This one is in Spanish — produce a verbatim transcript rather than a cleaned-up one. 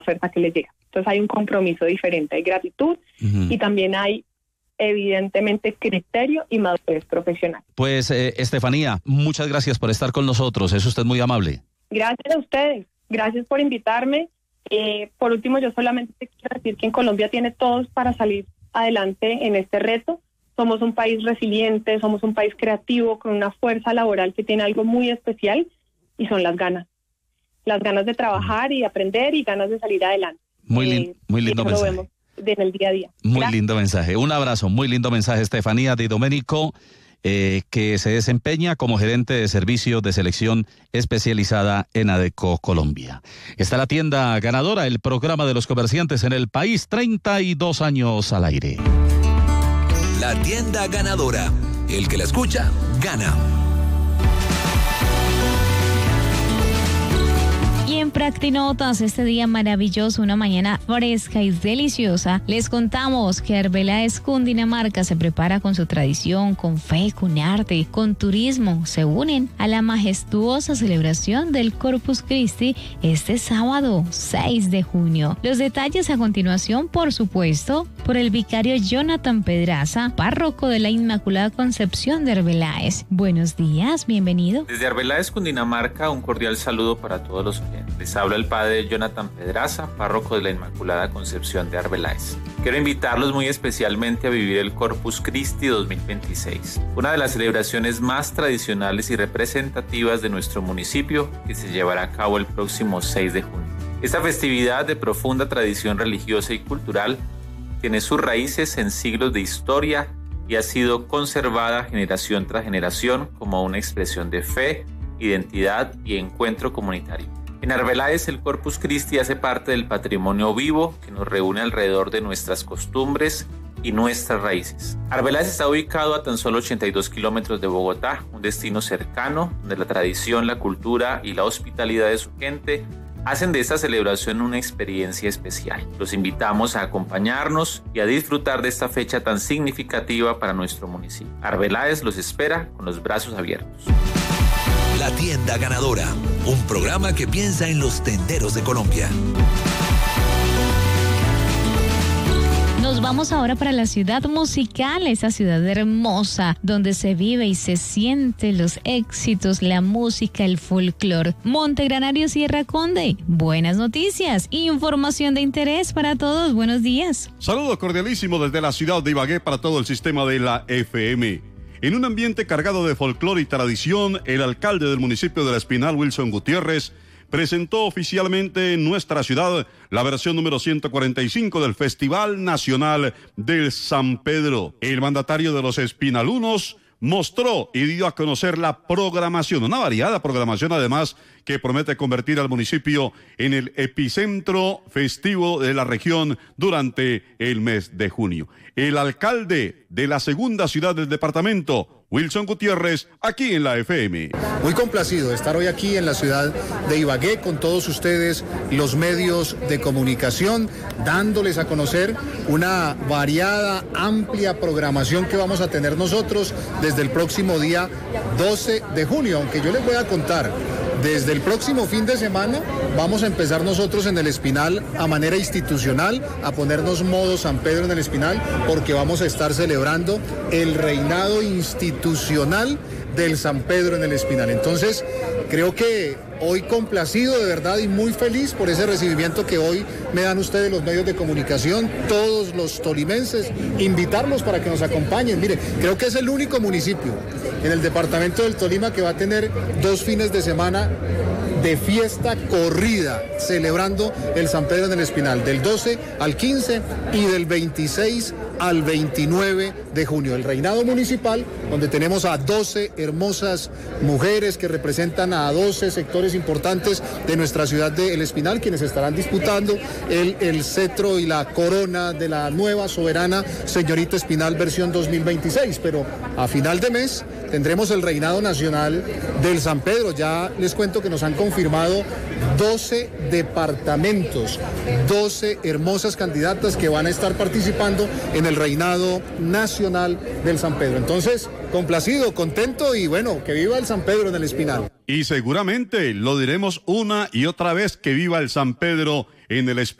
oferta que les llega. Entonces hay un compromiso diferente, hay gratitud uh-huh. y también hay evidentemente criterio y madurez profesional. Pues eh, Estefanía, muchas gracias por estar con nosotros, es usted muy amable. Gracias a ustedes, gracias por invitarme. Eh, por último, yo solamente quiero decir que en Colombia tiene todos para salir adelante en este reto. Somos un país resiliente, somos un país creativo, con una fuerza laboral que tiene algo muy especial y son las ganas. Las ganas de trabajar y de aprender y ganas de salir adelante. Muy, lin- eh, muy lindo mensaje. Lo vemos en el día a día. Muy Gracias. lindo mensaje. Un abrazo, muy lindo mensaje, Estefanía Di Domenico, eh, que se desempeña como gerente de servicios de selección especializada en Adecco Colombia. Está la tienda ganadora, el programa de los comerciantes en el país, treinta y dos años al aire. La tienda ganadora. El que la escucha, gana. Y en Practinotas, este día maravilloso, una mañana fresca y deliciosa, les contamos que Arbeláez, Cundinamarca, se prepara con su tradición, con fe, con arte, con turismo. Se unen a la majestuosa celebración del Corpus Christi este sábado, seis de junio. Los detalles a continuación, por supuesto, por el vicario Jonathan Pedraza, párroco de la Inmaculada Concepción de Arbeláez. Buenos días, bienvenido. Desde Arbeláez, Cundinamarca, un cordial saludo para todos los oyentes. Les habla el padre Jonathan Pedraza, párroco de la Inmaculada Concepción de Arbeláez. Quiero invitarlos muy especialmente a vivir el Corpus Christi dos mil veintiséis, una de las celebraciones más tradicionales y representativas de nuestro municipio, que se llevará a cabo el próximo seis de junio. Esta festividad de profunda tradición religiosa y cultural tiene sus raíces en siglos de historia y ha sido conservada generación tras generación como una expresión de fe, identidad y encuentro comunitario. En Arbeláez, el Corpus Christi hace parte del patrimonio vivo que nos reúne alrededor de nuestras costumbres y nuestras raíces. Arbeláez está ubicado a tan solo ochenta y dos kilómetros de Bogotá, un destino cercano donde la tradición, la cultura y la hospitalidad de su gente hacen de esta celebración una experiencia especial. Los invitamos a acompañarnos y a disfrutar de esta fecha tan significativa para nuestro municipio. Arbeláez los espera con los brazos abiertos. La tienda ganadora, un programa que piensa en los tenderos de Colombia. Nos vamos ahora para la ciudad musical, esa ciudad hermosa, donde se vive y se siente los éxitos, la música, el folclor. Montegranario, Sierra Conde, buenas noticias, información de interés para todos, buenos días. Saludo cordialísimo desde la ciudad de Ibagué para todo el sistema de la F M. En un ambiente cargado de folclore y tradición, el alcalde del municipio de La Espinal, Wilson Gutiérrez, presentó oficialmente en nuestra ciudad la versión número ciento cuarenta y cinco del Festival Nacional del San Pedro. El mandatario de los espinalunos mostró y dio a conocer la programación, una variada programación además que promete convertir al municipio en el epicentro festivo de la región durante el mes de junio. El alcalde de la segunda ciudad del departamento, Wilson Gutiérrez, aquí en la F M. Muy complacido de estar hoy aquí en la ciudad de Ibagué con todos ustedes, los medios de comunicación, dándoles a conocer una variada, amplia programación que vamos a tener nosotros desde el próximo día doce de junio, aunque yo les voy a contar. Desde el próximo fin de semana vamos a empezar nosotros en el Espinal a manera institucional a ponernos modo San Pedro en el Espinal, porque vamos a estar celebrando el reinado institucional del San Pedro en el Espinal. Entonces, creo que hoy complacido de verdad y muy feliz por ese recibimiento que hoy me dan ustedes los medios de comunicación, todos los tolimenses, invitarlos para que nos acompañen. Mire, creo que es el único municipio en el departamento del Tolima que va a tener dos fines de semana de fiesta corrida, celebrando el San Pedro en el Espinal, del doce al quince y del veintiséis al veintinueve de junio. El reinado municipal, donde tenemos a doce hermosas mujeres que representan a doce sectores importantes de nuestra ciudad de El Espinal, quienes estarán disputando el, el cetro y la corona de la nueva soberana señorita Espinal versión dos mil veintiséis. Pero a final de mes tendremos el reinado nacional del San Pedro. Ya les cuento que nos han confirmado doce departamentos, doce hermosas candidatas que van a estar participando en el reinado nacional del San Pedro. Entonces, complacido, contento y bueno, que viva el San Pedro en el Espinal. Y seguramente lo diremos una y otra vez, que viva el San Pedro en el Espinal.